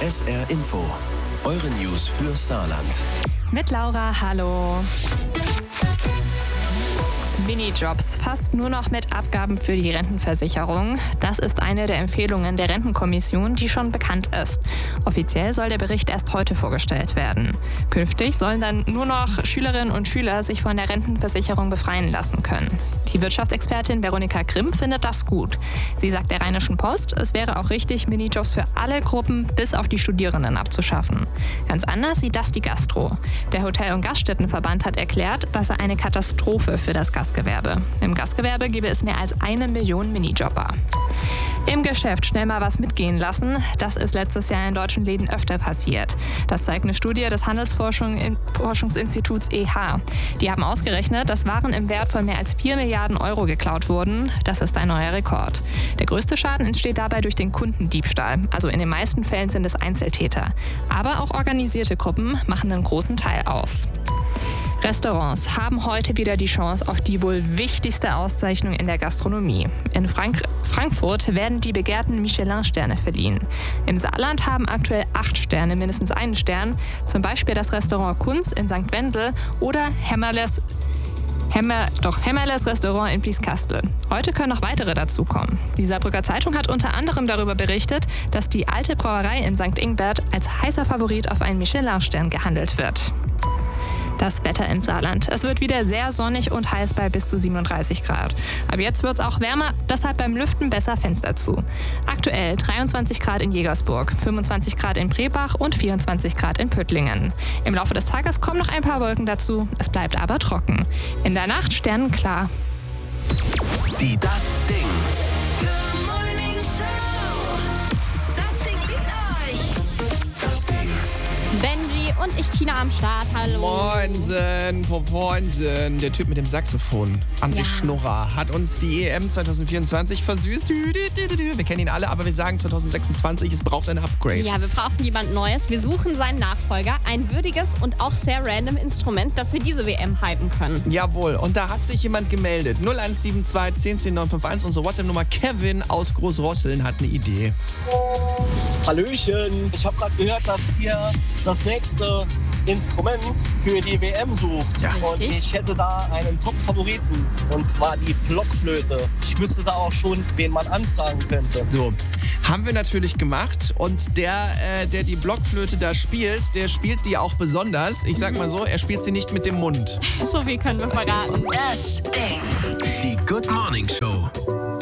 SR Info. Eure News für Saarland. Mit Laura, hallo. Minijobs, fast nur noch mit Abgaben für die Rentenversicherung. Das ist eine der Empfehlungen der Rentenkommission, die schon bekannt ist. Offiziell soll der Bericht erst heute vorgestellt werden. Künftig sollen dann nur noch Schülerinnen und Schüler sich von der Rentenversicherung befreien lassen können. Die Wirtschaftsexpertin Veronika Grimm findet das gut. Sie sagt der Rheinischen Post, es wäre auch richtig, Minijobs für alle Gruppen bis auf die Studierenden abzuschaffen. Ganz anders sieht das die Gastro. Der Hotel- und Gaststättenverband hat erklärt, das sei eine Katastrophe für das Gastgewerbe. Im Gastgewerbe gäbe es mehr als 1 Million Minijobber. Im Geschäft schnell mal was mitgehen lassen, das ist letztes Jahr in deutschen Läden öfter passiert. Das zeigt eine Studie des Handelsforschungsinstituts EH. Die haben ausgerechnet, dass Waren im Wert von mehr als 4 Milliarden Euro geklaut wurden. Das ist ein neuer Rekord. Der größte Schaden entsteht dabei durch den Kundendiebstahl. Also in den meisten Fällen sind es Einzeltäter. Aber auch organisierte Gruppen machen einen großen Teil aus. Restaurants haben heute wieder die Chance auf die wohl wichtigste Auszeichnung in der Gastronomie. In Frankfurt werden die begehrten Michelin-Sterne verliehen. Im Saarland haben aktuell 8 Sterne mindestens einen Stern, zum Beispiel das Restaurant Kunz in St. Wendel oder Hämmerles Restaurant in Blieskastel. Heute können noch weitere dazukommen. Die Saarbrücker Zeitung hat unter anderem darüber berichtet, dass die Alte Brauerei in St. Ingbert als heißer Favorit auf einen Michelin-Stern gehandelt wird. Das Wetter im Saarland. Es wird wieder sehr sonnig und heiß bei bis zu 37 Grad. Ab jetzt wird es auch wärmer, deshalb beim Lüften besser Fenster zu. Aktuell 23 Grad in Jägersburg, 25 Grad in Brebach und 24 Grad in Püttlingen. Im Laufe des Tages kommen noch ein paar Wolken dazu, es bleibt aber trocken. In der Nacht sternenklar. Die Das Ding. Benji und ich, Tina, am Start. Hallo. Moinsen. Der Typ mit dem Saxophon, André Schnurrer, hat uns die EM 2024 versüßt. Wir kennen ihn alle, aber wir sagen 2026, es braucht ein Upgrade. Ja, wir brauchen jemand Neues. Wir suchen seinen Nachfolger. Ein würdiges und auch sehr random Instrument, dass wir diese WM hypen können. Jawohl, und da hat sich jemand gemeldet. 0172 10 10 951, unsere WhatsApp-Nummer. Kevin aus Großrosseln hat eine Idee. Hallöchen, ich habe gerade gehört, dass ihr das nächste Instrument für die WM sucht. Ja. Und ich hätte da einen Top-Favoriten, und zwar die Blockflöte. Ich wüsste da auch schon, wen man anfragen könnte. So, haben wir natürlich gemacht. Und der die Blockflöte da spielt, der spielt die auch besonders. Ich sag mal so, er spielt sie nicht mit dem Mund. So viel können wir verraten. Das Ding. Die Good Morning Show.